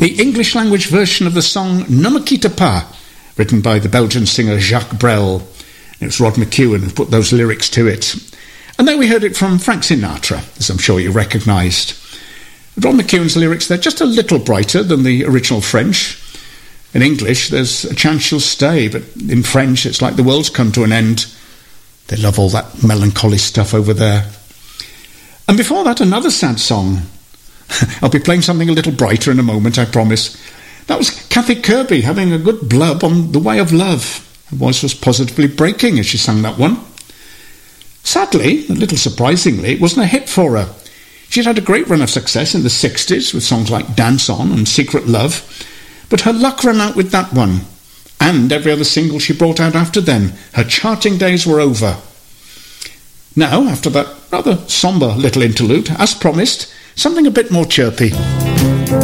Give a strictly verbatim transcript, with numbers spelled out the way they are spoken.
the English-language version of the song Ne me quitte pas, written by the Belgian singer Jacques Brel. It was Rod McEwen who put those lyrics to it. And then we heard it from Frank Sinatra, as I'm sure you recognised. Rod McEwen's lyrics, they're just a little brighter than the original French. In English, there's a chance she'll stay, but in French, it's like the world's come to an end. They love all that melancholy stuff over there. And before that, another sad song. I'll be playing something a little brighter in a moment, I promise. That was Kathy Kirby having a good blub on The Way of Love. Her voice was positively breaking as she sang that one. Sadly, a little surprisingly, it wasn't a hit for her. She'd had a great run of success in the sixties with songs like Dance On and Secret Love, but her luck ran out with that one, and every other single she brought out after then. Her charting days were over. Now, after that rather sombre little interlude, as promised, something a bit more chirpy.